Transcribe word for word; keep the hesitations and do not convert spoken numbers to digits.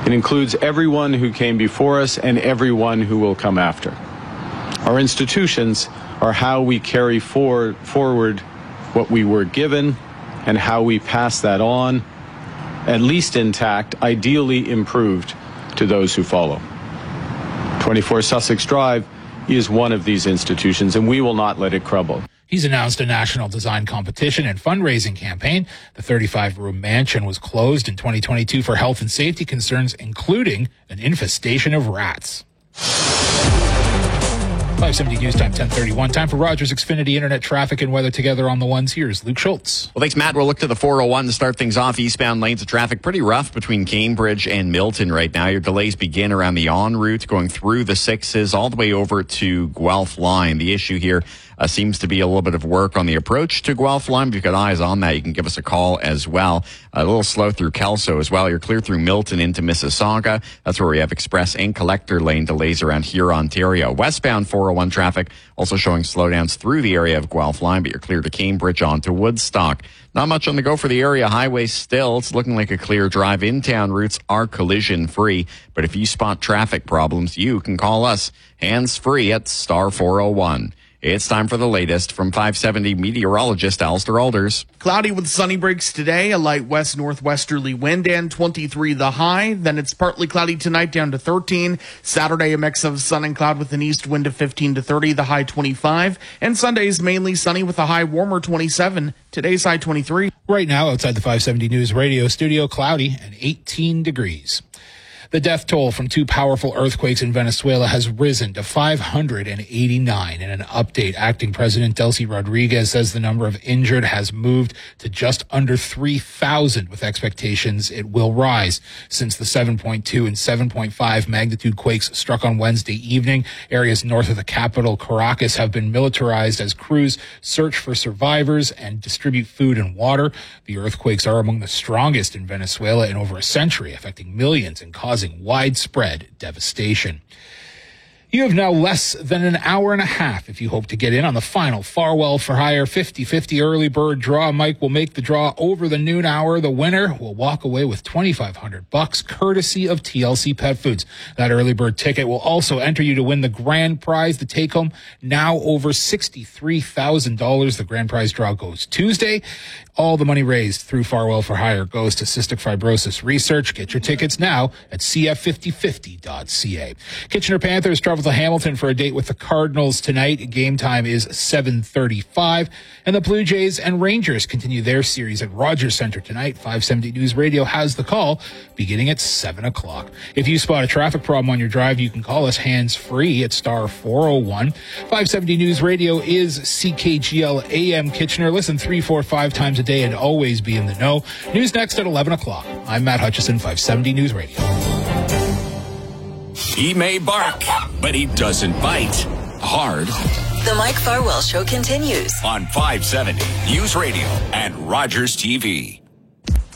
It includes everyone who came before us and everyone who will come after. Our institutions are how we carry forward, forward what we were given and how we pass that on, at least intact, ideally improved, to those who follow. twenty-four Sussex Drive is one of these institutions, and we will not let it crumble. He's announced a national design competition and fundraising campaign. The thirty-five room mansion was closed in twenty twenty-two for health and safety concerns, including an infestation of rats. five seventy News Time, ten thirty-one. Time for Rogers Xfinity Internet traffic and weather together on the ones. Here's Luke Schultz. Well, thanks, Matt. We'll look to the four oh one to start things off. Eastbound lanes of traffic pretty rough between Cambridge and Milton right now. Your delays begin around the en route, going through the sixes all the way over to Guelph line. The issue here uh, seems to be a little bit of work on the approach to Guelph line. If you've got eyes on that, you can give us a call as well. A little slow through Kelso as well. You're clear through Milton into Mississauga. That's where we have express and collector lane delays around here, Ontario. Westbound four oh one traffic also showing slowdowns through the area of Guelph line, but you're clear to Cambridge onto Woodstock. Not much on the go for the area highway still. It's looking like a clear drive. In-town routes are collision-free, but if you spot traffic problems, you can call us hands-free at star four oh one. It's time for the latest from five seventy meteorologist Alistair Alders. Cloudy with sunny breaks today, a light west northwesterly wind, and twenty-three the high. Then it's partly cloudy tonight, down to thirteen. Saturday, a mix of sun and cloud with an east wind of fifteen to thirty, the high twenty-five. And Sunday's mainly sunny with a high warmer twenty-seven. Today's high twenty-three. Right now, outside the five seventy News Radio studio, cloudy and eighteen degrees. The death toll from two powerful earthquakes in Venezuela has risen to five hundred eighty-nine. In an update, acting President Delcy Rodriguez says the number of injured has moved to just under three thousand, with expectations it will rise. Since the seven point two and seven point five magnitude quakes struck on Wednesday evening, areas north of the capital, Caracas, have been militarized as crews search for survivors and distribute food and water. The earthquakes are among the strongest in Venezuela in over a century, affecting millions and causing widespread devastation. You have now less than an hour and a half if you hope to get in on the final Farwell for Hire fifty-fifty early bird draw. Mike will make the draw over the noon hour. The winner will walk away with twenty-five hundred bucks courtesy of T L C Pet Foods. That early bird ticket will also enter you to win the grand prize, the take home now over sixty-three thousand dollars. The grand prize draw goes Tuesday. All the money raised through Farwell for Hire goes to cystic fibrosis research. Get your tickets now at c f fifty fifty dot c a. Kitchener Panthers travel to Hamilton for a date with the Cardinals tonight. Game time is seven thirty-five. And the Blue Jays and Rangers continue their series at Rogers Centre tonight. five seventy News Radio has the call beginning at seven o'clock. If you spot a traffic problem on your drive, you can call us hands-free at star four oh one. five seventy News Radio is C K G L A M Kitchener. Listen three, four, five times a day and always be in the know. News next at eleven o'clock. I'm Matt Hutchison, five seventy News Radio. He may bark, but he doesn't bite. Hard. The Mike Farwell Show continues on five seventy News Radio and Rogers T V.